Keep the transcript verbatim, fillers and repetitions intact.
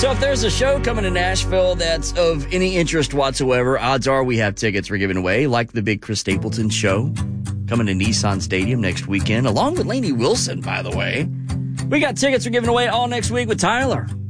So if there's a show coming to Nashville that's of any interest whatsoever, odds are we have tickets we're giving away, like the big Chris Stapleton show coming to Nissan Stadium next weekend, along with Lainey Wilson, by the way. We got tickets we're giving away all next week with Tyler.